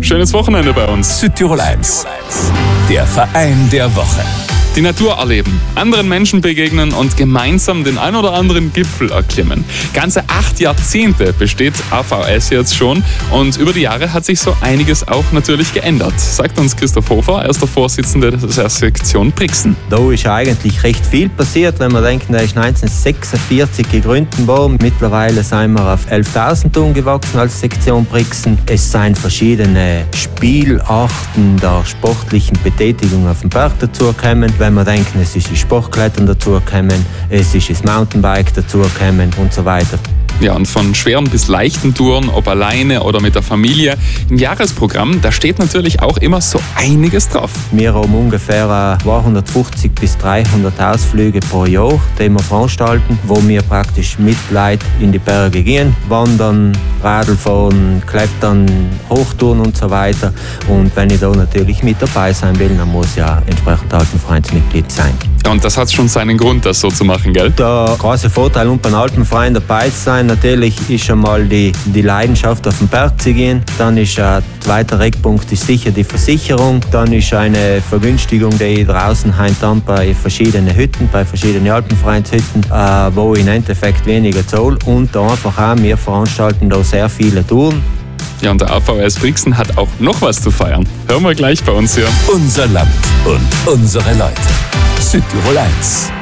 schönes Wochenende bei uns. Südtirol 1, der Verein der Woche. Die Natur erleben, anderen Menschen begegnen und gemeinsam den ein oder anderen Gipfel erklimmen. Ganze 8 Jahrzehnte besteht AVS jetzt schon und über die Jahre hat sich so einiges auch natürlich geändert, sagt uns Christoph Hofer, er ist der Vorsitzende der Sektion Brixen. Da ist eigentlich recht viel passiert, wenn wir denken, der ist 1946 gegründet worden. Mittlerweile sind wir auf 11.000 umgewachsen als Sektion Brixen. Es sind verschiedene Spielarten der sportlichen Betätigung auf dem Berg dazugekommen. Wenn wir denken, es ist das Sportklettern dazugekommen, es ist das Mountainbike dazugekommen und so weiter. Ja, und von schweren bis leichten Touren, ob alleine oder mit der Familie. Im Jahresprogramm, da steht natürlich auch immer so einiges drauf. Wir haben ungefähr 250 bis 300 Ausflüge pro Jahr, die wir veranstalten, wo wir praktisch mit Leuten in die Berge gehen, wandern, Radlfahren, Klettern, Hochtouren und so weiter. Und wenn ich da natürlich mit dabei sein will, dann muss ja entsprechend Alpenvereinsmitglied sein. Ja, und das hat schon seinen Grund, das so zu machen, gell? Der große Vorteil, um beim Alpenverein dabei zu sein, natürlich ist schon mal die Leidenschaft, auf den Berg zu gehen. Dann ist ein zweiter Eckpunkt ist sicher die Versicherung. Dann ist eine Vergünstigung, die ich draußen heimtan bei verschiedenen Hütten, bei verschiedenen Alpenvereinshütten, wo ich im Endeffekt weniger zahle. Und einfach auch, wir veranstalten da sehr viele Touren. Ja, und der AVS Brixen hat auch noch was zu feiern. Hören wir gleich bei uns hier. Unser Land und unsere Leute. Südtirol 1.